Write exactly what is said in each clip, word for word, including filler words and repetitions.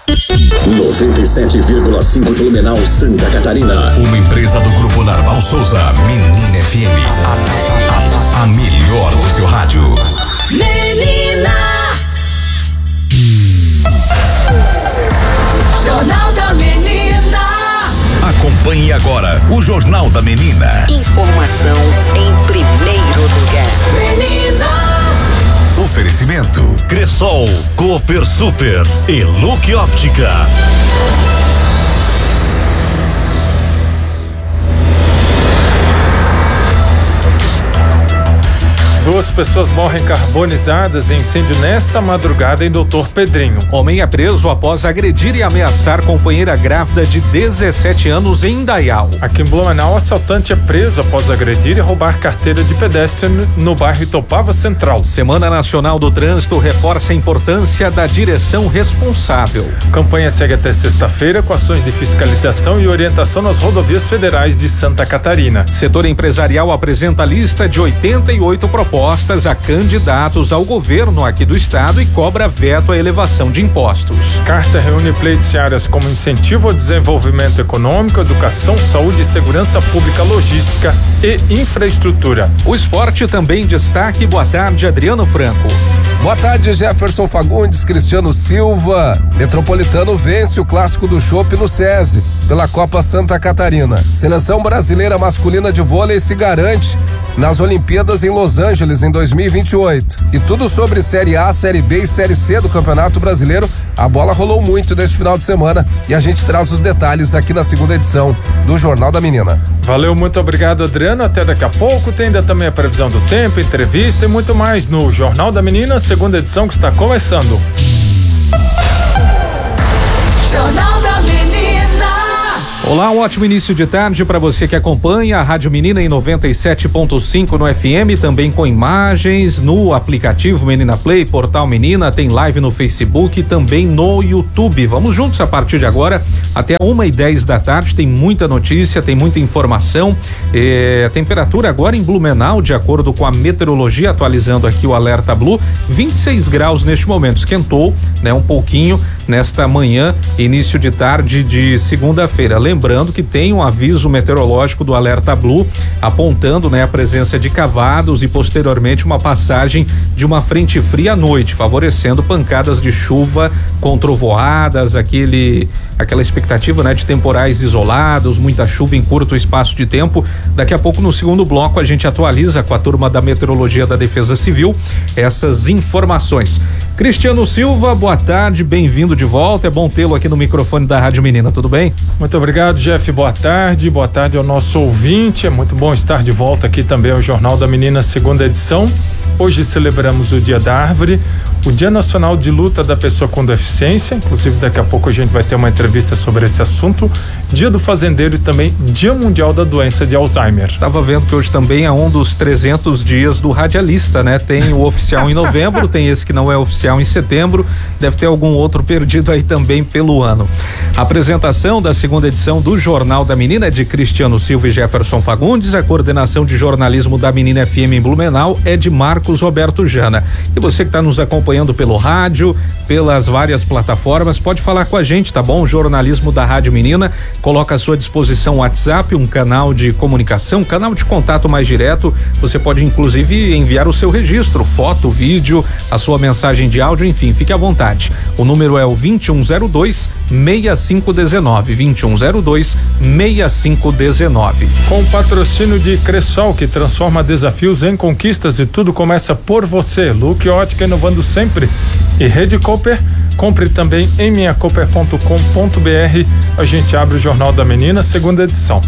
noventa e sete vírgula cinco Blumenau, Santa Catarina. Uma empresa do Grupo Narval Souza, Menina F M. A, a, a melhor do seu rádio. Menina! Jornal da Menina. Acompanhe agora o Jornal da Menina. Informação em primeiro lugar. Menina! Oferecimento Cressol, Cooper Super e Look Óptica. Duas pessoas morrem carbonizadas em incêndio nesta madrugada em Doutor Pedrinho. Homem é preso após agredir e ameaçar companheira grávida de dezessete anos em Indaial. Aqui em Blumenau, assaltante é preso após agredir e roubar carteira de pedestre no bairro Itopava Central. Semana Nacional do Trânsito reforça a importância da direção responsável. Campanha segue até sexta-feira com ações de fiscalização e orientação nas rodovias federais de Santa Catarina. Setor empresarial apresenta lista de oitenta e oito propostas a candidatos ao governo aqui do estado e cobra veto à elevação de impostos. Carta reúne pleitos em áreas como incentivo ao desenvolvimento econômico, educação, saúde, segurança pública, logística e infraestrutura. O esporte também em destaque. Boa tarde, Adriano Franco. Boa tarde, Jefferson Fagundes, Cristiano Silva. Metropolitano vence o clássico do Chopp no SESI pela Copa Santa Catarina. Seleção brasileira masculina de vôlei se garante nas Olimpíadas em Los Angeles em dois mil e vinte e oito. E tudo sobre Série A, Série B e Série C do Campeonato Brasileiro. A bola rolou muito neste final de semana e a gente traz os detalhes aqui na segunda edição do Jornal da Menina. Valeu, muito obrigado, Adriano. Até daqui a pouco. Tem ainda também a previsão do tempo, entrevista e muito mais no Jornal da Menina, segunda edição que está começando. Jornal da Menina. Olá, um ótimo início de tarde para você que acompanha a Rádio Menina em noventa e sete ponto cinco no F M, também com imagens no aplicativo Menina Play, Portal Menina, tem live no Facebook e também no YouTube. Vamos juntos a partir de agora até uma e dez da tarde, tem muita notícia, tem muita informação. É, a temperatura agora em Blumenau, de acordo com a meteorologia, atualizando aqui o alerta Blue, vinte e seis graus neste momento, esquentou, né, um pouquinho nesta manhã, início de tarde de segunda-feira. Lembrando que tem um aviso meteorológico do alerta Blue apontando, né, a presença de cavados e posteriormente uma passagem de uma frente fria à noite, favorecendo pancadas de chuva com trovoadas, aquele aquela expectativa, né, de temporais isolados, muita chuva em curto espaço de tempo. Daqui a pouco, no segundo bloco, a gente atualiza com a turma da meteorologia da Defesa Civil essas informações. Cristiano Silva, boa tarde, bem-vindo de volta, é bom tê-lo aqui no microfone da Rádio Menina, tudo bem? Muito obrigado, Jeff, boa tarde, boa tarde ao nosso ouvinte, é muito bom estar de volta aqui também ao Jornal da Menina, segunda edição. Hoje celebramos o Dia da Árvore, o Dia Nacional de Luta da Pessoa com Deficiência, inclusive daqui a pouco a gente vai ter uma entrevista sobre esse assunto, Dia do Fazendeiro e também Dia Mundial da Doença de Alzheimer. Tava vendo que hoje também é um dos trezentos dias do radialista, né? Tem o oficial em novembro, tem esse que não é oficial em setembro, deve ter algum outro perdido aí também pelo ano. A apresentação da segunda edição do Jornal da Menina é de Cristiano Silva e Jefferson Fagundes, a coordenação de jornalismo da Menina F M em Blumenau é de Marcos Roberto Jana. E você que está nos acompanhando pelo rádio, pelas várias plataformas, pode falar com a gente, tá bom? O jornalismo da Rádio Menina coloca à sua disposição o WhatsApp, um canal de comunicação, um canal de contato mais direto. Você pode inclusive enviar o seu registro, foto, vídeo, a sua mensagem de áudio, enfim, fique à vontade. O número é o vinte e um zero dois, seis cinco um nove, vinte e um zero dois, seis cinco um nove. Com o patrocínio de Cressol, que transforma desafios em conquistas e tudo começa por você. Look Ótica, inovando sempre. E Rede Cooper, compre também em minha cooper ponto com ponto b r. A gente abre o Jornal da Menina, segunda edição.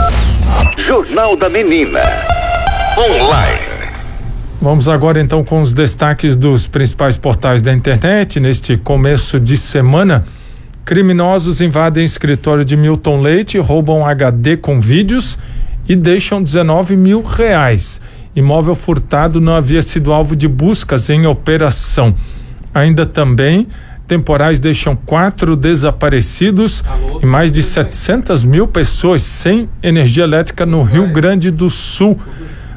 Jornal da Menina Online. Vamos agora então com os destaques dos principais portais da internet. Neste começo de semana, criminosos invadem escritório de Milton Leite, roubam H D com vídeos e deixam dezenove mil reais. Imóvel furtado não havia sido alvo de buscas em operação. Ainda também, temporais deixam quatro desaparecidos e mais de setecentas mil pessoas sem energia elétrica no Rio Grande do Sul.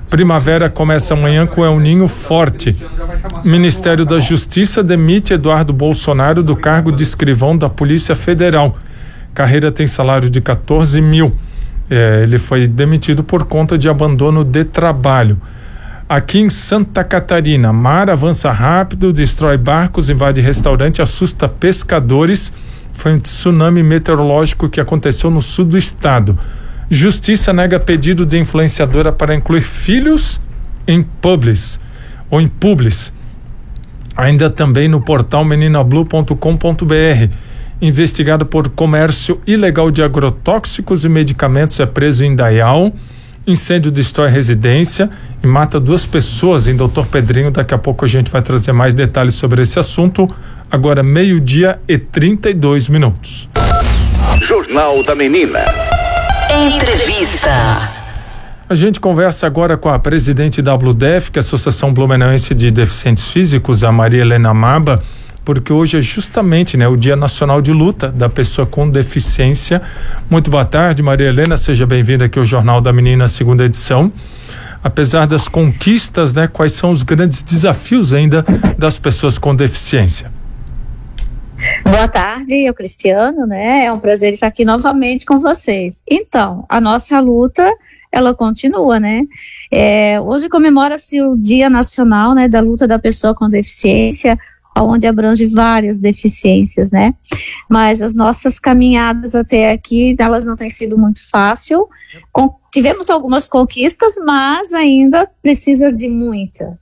Primavera começa amanhã com El Ninho forte. Ministério da Justiça demite Eduardo Bolsonaro do cargo de escrivão da Polícia Federal. Carreira tem salário de quatorze mil. É, ele foi demitido por conta de abandono de trabalho. Aqui em Santa Catarina, mar avança rápido, destrói barcos, invade restaurante, assusta pescadores. Foi um tsunami meteorológico que aconteceu no sul do estado. Justiça nega pedido de influenciadora para incluir filhos em publis ou em publis. Ainda também no portal menina blue ponto com ponto b r. Investigado por comércio ilegal de agrotóxicos e medicamentos é preso em Dayal. Incêndio destrói residência e mata duas pessoas em Doutor Pedrinho. Daqui a pouco a gente vai trazer mais detalhes sobre esse assunto. Agora meio-dia e trinta e dois minutos. Jornal da Menina. Entrevista. A gente conversa agora com a presidente da BlueDef, que é a Associação Blumenauense de Deficientes Físicos, a Maria Helena Maba, porque hoje é justamente, né, o Dia Nacional de Luta da Pessoa com Deficiência. Muito boa tarde, Maria Helena, seja bem-vinda aqui ao Jornal da Menina, segunda edição. Apesar das conquistas, né, quais são os grandes desafios ainda das pessoas com deficiência? Boa tarde, eu Cristiano, né? É um prazer estar aqui novamente com vocês. Então, a nossa luta, ela continua, né? É, hoje comemora-se o Dia Nacional, né, da Luta da Pessoa com Deficiência, onde abrange várias deficiências, né? Mas as nossas caminhadas até aqui, elas não têm sido muito fácil. Com, tivemos algumas conquistas, mas ainda precisa de muita.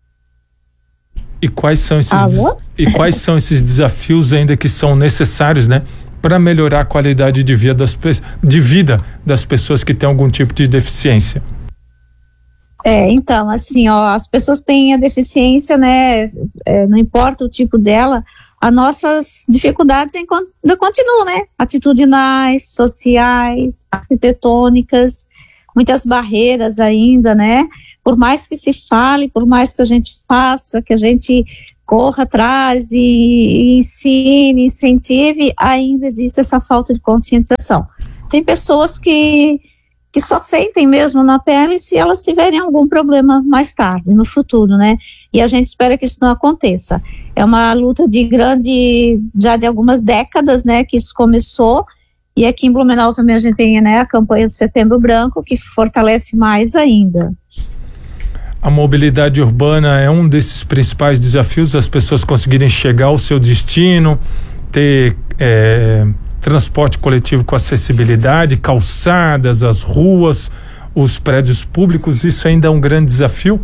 E quais são esses des... e quais são esses desafios ainda que são necessários, né, para melhorar a qualidade de vida das pe... de vida das pessoas que têm algum tipo de deficiência? É, então, assim, ó, as pessoas têm a deficiência, né, é, não importa o tipo dela, as nossas dificuldades ainda continuam, né, atitudinais, sociais, arquitetônicas, muitas barreiras ainda, né, por mais que se fale, por mais que a gente faça, que a gente corra atrás e, e ensine, incentive, ainda existe essa falta de conscientização. Tem pessoas que que só sentem mesmo na pele se elas tiverem algum problema mais tarde, no futuro, né? E a gente espera que isso não aconteça. É uma luta de grande, já de algumas décadas, né, que isso começou, e aqui em Blumenau também a gente tem, né, a campanha do Setembro Branco, que fortalece mais ainda. A mobilidade urbana é um desses principais desafios, as pessoas conseguirem chegar ao seu destino, ter é, transporte coletivo com acessibilidade, calçadas, as ruas, os prédios públicos, isso ainda é um grande desafio?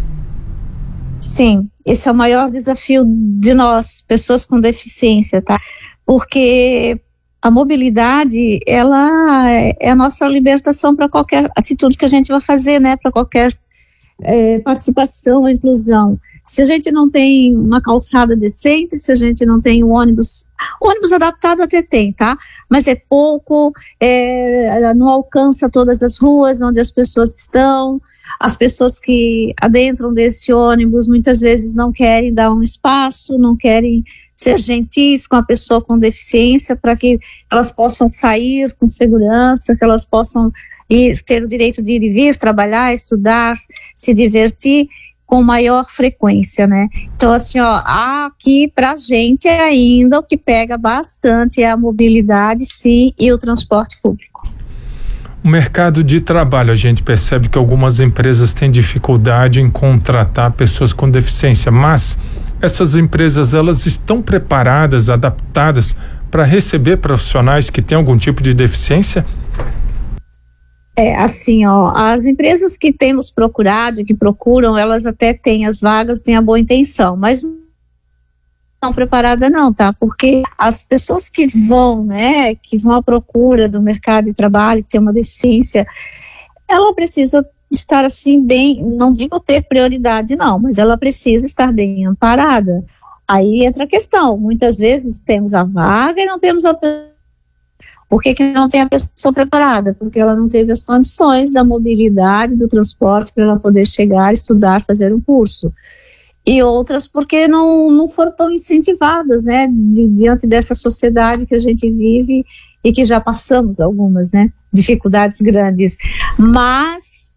Sim, esse é o maior desafio de nós, pessoas com deficiência, tá? Porque a mobilidade, ela é a nossa libertação para qualquer atitude que a gente vai fazer, né? Para qualquer É, participação, inclusão. Se a gente não tem uma calçada decente, se a gente não tem um ônibus, ônibus adaptado até tem, tá? Mas é pouco, é, não alcança todas as ruas onde as pessoas estão, as pessoas que adentram desse ônibus muitas vezes não querem dar um espaço, não querem ser gentis com a pessoa com deficiência para que elas possam sair com segurança, que elas possam e ter o direito de ir e vir, trabalhar, estudar, se divertir com maior frequência, né? Então, assim, ó, aqui pra gente ainda o que pega bastante é a mobilidade, sim, e o transporte público. O mercado de trabalho, a gente percebe que algumas empresas têm dificuldade em contratar pessoas com deficiência, mas essas empresas, elas estão preparadas, adaptadas para receber profissionais que têm algum tipo de deficiência? É, assim, ó, as empresas que têm nos procurado, que procuram, elas até têm as vagas, têm a boa intenção, mas não estão preparadas não, tá? Porque as pessoas que vão, né, que vão à procura do mercado de trabalho, que tem uma deficiência, ela precisa estar assim bem, não digo ter prioridade não, mas ela precisa estar bem amparada. Aí entra a questão, muitas vezes temos a vaga e não temos a Por que que não tem a pessoa preparada? Porque ela não teve as condições da mobilidade, do transporte para ela poder chegar, estudar, fazer um curso. E outras porque não, não foram tão incentivadas, né, di, diante dessa sociedade que a gente vive e que já passamos algumas, né, dificuldades grandes. Mas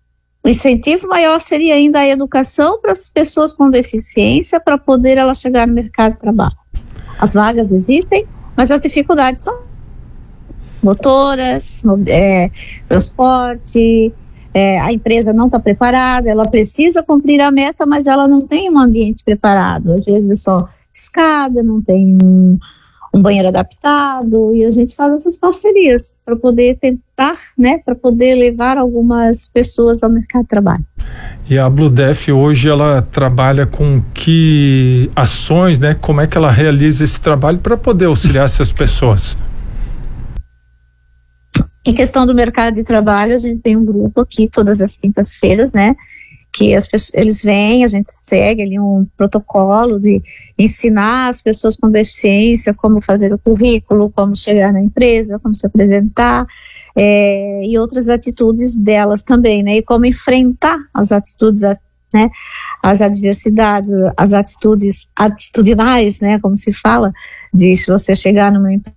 O incentivo maior seria ainda a educação para as pessoas com deficiência, para poder ela chegar no mercado de trabalho. As vagas existem, mas as dificuldades são motoras, é, transporte, é, a empresa não está preparada, ela precisa cumprir a meta, mas ela não tem um ambiente preparado. Às vezes é só escada, não tem um, um banheiro adaptado, e a gente faz essas parcerias para poder tentar, né, para poder levar algumas pessoas ao mercado de trabalho. E a BlueDef hoje ela trabalha com que ações, né? Como é que ela realiza esse trabalho para poder auxiliar essas pessoas? Em questão do mercado de trabalho, a gente tem um grupo aqui todas as quintas-feiras, né? Que as pessoas, eles vêm, a gente segue ali um protocolo de ensinar as pessoas com deficiência como fazer o currículo, como chegar na empresa, como se apresentar, é, e outras atitudes delas também, né? E como enfrentar as atitudes, né? As adversidades, as atitudes atitudinais, né? Como se fala, de se você chegar numa empresa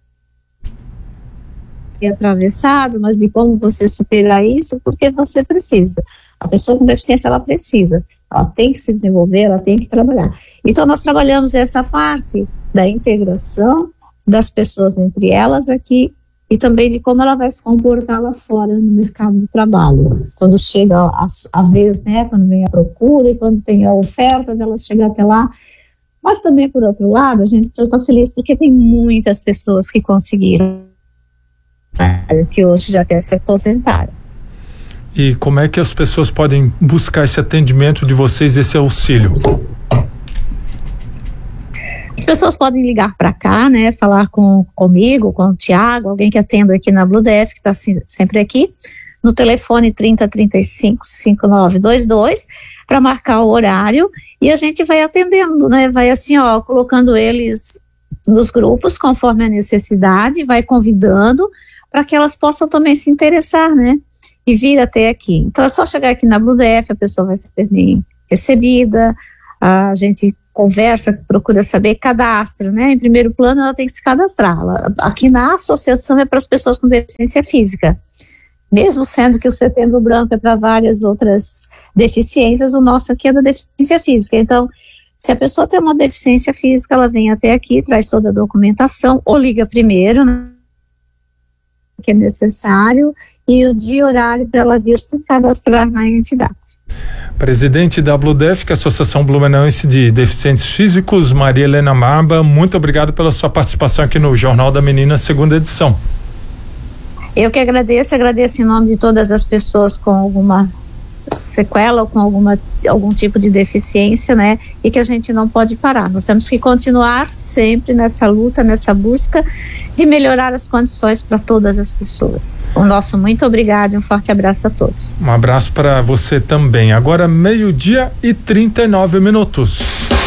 e atravessado, mas de como você superar isso, porque você precisa. A pessoa com deficiência, ela precisa, ela tem que se desenvolver, ela tem que trabalhar. Então, nós trabalhamos essa parte da integração das pessoas entre elas aqui e também de como ela vai se comportar lá fora no mercado de trabalho. Quando chega a, a vez, né, quando vem a procura e quando tem a oferta dela chegar até lá. Mas também, por outro lado, a gente está feliz porque tem muitas pessoas que conseguiram, que hoje já até se aposentaram. E como é que as pessoas podem buscar esse atendimento de vocês, esse auxílio? As pessoas podem ligar para cá, né, falar com, comigo, com o Tiago, alguém que atenda aqui na BlueDef, que está sempre aqui, no telefone trinta, trinta e cinco, cinquenta e nove vinte e dois, para marcar o horário, e a gente vai atendendo, né, vai assim, ó, colocando eles nos grupos conforme a necessidade, vai convidando para que elas possam também se interessar, né, e vir até aqui. Então é só chegar aqui na BlueDef, a pessoa vai ser bem recebida, a gente conversa, procura saber, cadastra, né? Em primeiro plano ela tem que se cadastrar. Ela, aqui na associação é para as pessoas com deficiência física. Mesmo sendo que o Setembro Branco é para várias outras deficiências, o nosso aqui é da deficiência física. Então, se a pessoa tem uma deficiência física, ela vem até aqui, traz toda a documentação, ou liga primeiro, né, que é necessário, e o dia e horário para ela vir se cadastrar na entidade. Presidente da BlueDef, que é a Associação Blumenauense de Deficientes Físicos, Maria Helena Marba, muito obrigado pela sua participação aqui no Jornal da Menina, segunda edição. Eu que agradeço, agradeço em nome de todas as pessoas com alguma sequela ou com alguma, algum tipo de deficiência, né, e que a gente não pode parar. Nós temos que continuar sempre nessa luta, nessa busca de melhorar as condições para todas as pessoas. O nosso muito obrigado e um forte abraço a todos. Um abraço para você também. Agora meio-dia e trinta e nove minutos.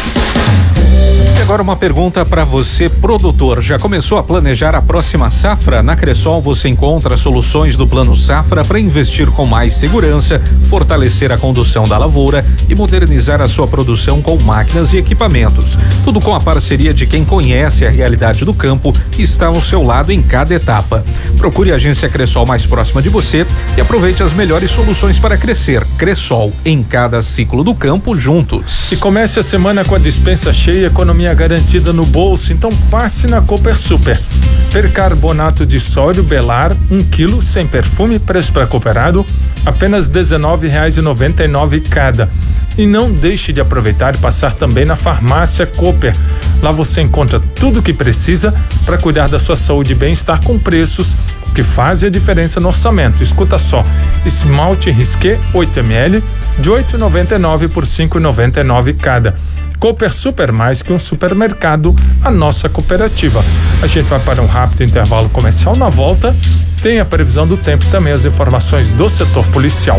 E agora uma pergunta para você, produtor. Já começou a planejar a próxima safra? Na Cressol você encontra soluções do Plano Safra para investir com mais segurança, fortalecer a condução da lavoura e modernizar a sua produção com máquinas e equipamentos. Tudo com a parceria de quem conhece a realidade do campo e está ao seu lado em cada etapa. Procure a agência Cressol mais próxima de você e aproveite as melhores soluções para crescer. Cressol, em cada ciclo do campo, juntos. E comece a semana com a dispensa cheia, economia garantida no bolso, então passe na Cooper Super. Percarbonato de sódio Belar, um quilo, sem perfume, preço para cooperado, apenas dezenove reais e noventa e nove centavos cada. E não deixe de aproveitar e passar também na farmácia Cooper. Lá você encontra tudo o que precisa para cuidar da sua saúde e bem-estar com preços que fazem a diferença no orçamento. Escuta só, esmalte Risqué oito mililitros de oito reais e noventa e nove centavos por cinco reais e noventa e nove centavos cada. Cooper Super, mais que um supermercado, a nossa cooperativa. A gente vai para um rápido intervalo comercial. Na volta tem a previsão do tempo e também as informações do setor policial.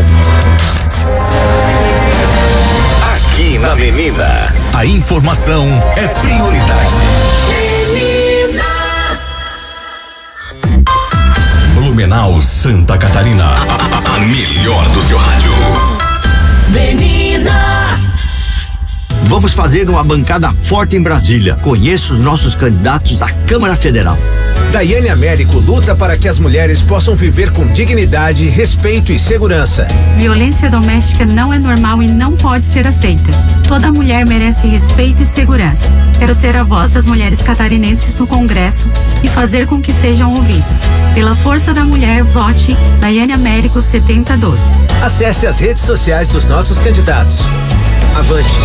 Aqui na Menina, a informação é prioridade. Menina. Blumenau, Santa Catarina, a, a melhor do seu rádio. Menina. Vamos fazer uma bancada forte em Brasília. Conheça os nossos candidatos à Câmara Federal. Daiane Américo luta para que as mulheres possam viver com dignidade, respeito e segurança. Violência doméstica não é normal e não pode ser aceita. Toda mulher merece respeito e segurança. Quero ser a voz das mulheres catarinenses no Congresso e fazer com que sejam ouvidas. Pela força da mulher, vote Daiane Américo setenta doze. Acesse as redes sociais dos nossos candidatos. Avante!